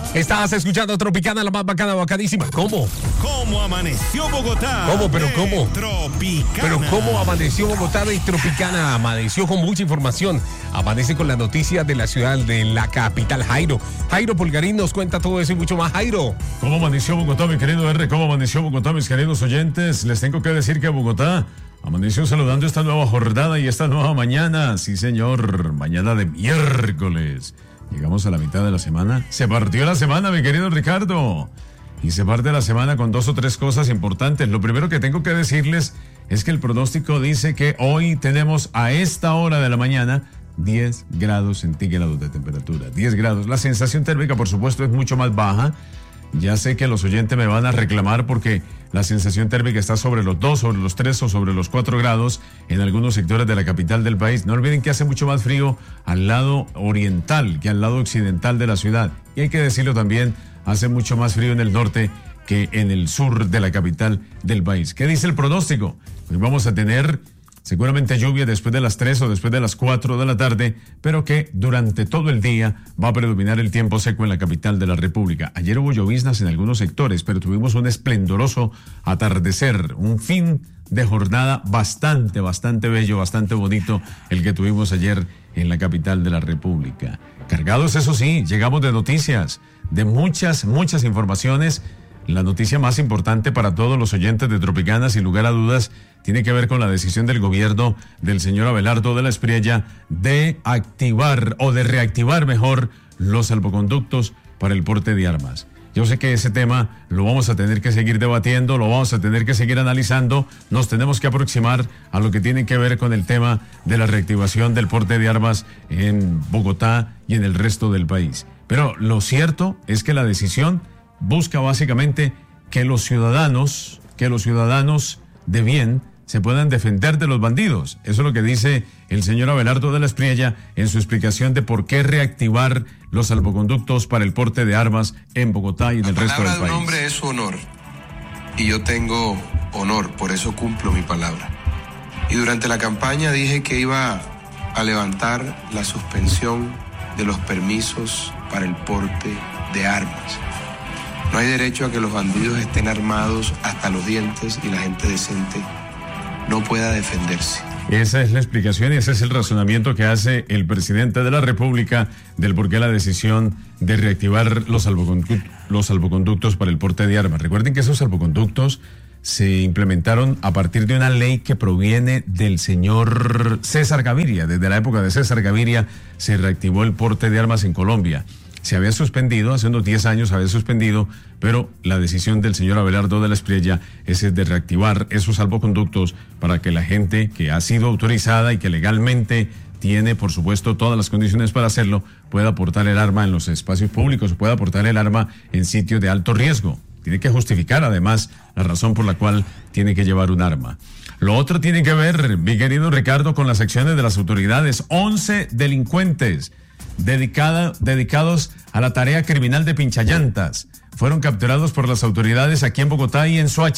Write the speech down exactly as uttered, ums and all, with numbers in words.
Estás escuchando Tropicana, la más bacana, bacadísima. ¿Cómo? ¿Cómo amaneció Bogotá? ¿Cómo? ¿Pero cómo? Tropicana. Pero ¿cómo amaneció Bogotá de Tropicana? Amaneció con mucha información. Amanece con las noticias de la ciudad, de la capital, Jairo. Jairo Pulgarín nos cuenta todo eso y mucho más. Jairo. ¿Cómo amaneció Bogotá, mi querido R? ¿Cómo amaneció Bogotá, mis queridos oyentes? Les tengo que decir que Bogotá amaneció saludando esta nueva jornada y esta nueva mañana. Sí, señor. Mañana de miércoles. Llegamos a la mitad de la semana. Se partió la semana, mi querido Ricardo. Y se parte la semana con dos o tres cosas importantes. Lo primero que tengo que decirles es que el pronóstico dice que hoy tenemos a esta hora de la mañana diez grados centígrados de temperatura. diez grados. La sensación térmica, por supuesto, es mucho más baja. Ya sé que los oyentes me van a reclamar porque la sensación térmica está sobre los dos, sobre los tres o sobre los cuatro grados en algunos sectores de la capital del país. No olviden que hace mucho más frío al lado oriental que al lado occidental de la ciudad. Y hay que decirlo también, hace mucho más frío en el norte que en el sur de la capital del país. ¿Qué dice el pronóstico? Hoy vamos a tener seguramente lluvia después de las tres o después de las cuatro de la tarde, pero que durante todo el día va a predominar el tiempo seco en la capital de la República. Ayer hubo lloviznas en algunos sectores, pero tuvimos un esplendoroso atardecer, un fin de jornada bastante, bastante bello, bastante bonito, el que tuvimos ayer en la capital de la República. Cargados, eso sí, llegamos de noticias, de muchas, muchas informaciones. La noticia más importante para todos los oyentes de Tropicana, sin lugar a dudas, tiene que ver con la decisión del gobierno del señor Abelardo de la Espriella de activar o de reactivar mejor los salvoconductos para el porte de armas. Yo sé que ese tema lo vamos a tener que seguir debatiendo, lo vamos a tener que seguir analizando. Nos tenemos que aproximar a lo que tiene que ver con el tema de la reactivación del porte de armas en Bogotá y en el resto del país. Pero lo cierto es que la decisión busca básicamente que los ciudadanos, que los ciudadanos de bien se puedan defender de los bandidos. Eso es lo que dice el señor Abelardo de la Espriella en su explicación de por qué reactivar los salvoconductos para el porte de armas en Bogotá y en el resto del país. La palabra de un hombre es su honor, y yo tengo honor, por eso cumplo mi palabra. Y durante la campaña dije que iba a levantar la suspensión de los permisos para el porte de armas. No hay derecho a que los bandidos estén armados hasta los dientes y la gente decente no pueda defenderse. Esa es la explicación y ese es el razonamiento que hace el presidente de la República del por qué la decisión de reactivar los salvoconductos, los salvoconductos para el porte de armas. Recuerden que esos salvoconductos se implementaron a partir de una ley que proviene del señor César Gaviria. Desde la época de César Gaviria se reactivó el porte de armas en Colombia. Se había suspendido, hace unos diez años se había suspendido, pero la decisión del señor Abelardo de la Espriella es de reactivar esos salvoconductos para que la gente que ha sido autorizada y que legalmente tiene, por supuesto, todas las condiciones para hacerlo, pueda portar el arma en los espacios públicos, pueda portar el arma en sitios de alto riesgo. Tiene que justificar, además, la razón por la cual tiene que llevar un arma. Lo otro tiene que ver, mi querido Ricardo, con las acciones de las autoridades. once delincuentes Dedicada, dedicados a la tarea criminal de pinchallantas fueron capturados por las autoridades aquí en Bogotá y en Soacha.